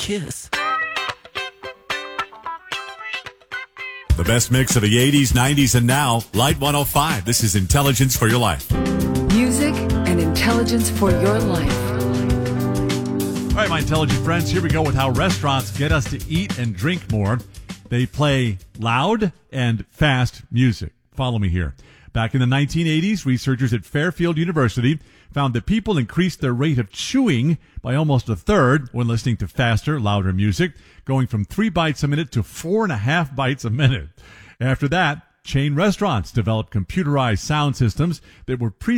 kiss. The best mix of the 80s, 90s, and now. Light 105. This is Intelligence for Your Life. Music and intelligence for your life. All right, my intelligent friends, here we go with how restaurants get us to eat and drink more. They play loud and fast music. Follow me here. Back in the 1980s, researchers at Fairfield University found that people increased their rate of chewing by almost a third when listening to faster, louder music, going from 3 bites a minute to 4.5 bites a minute. After that, chain restaurants developed computerized sound systems that were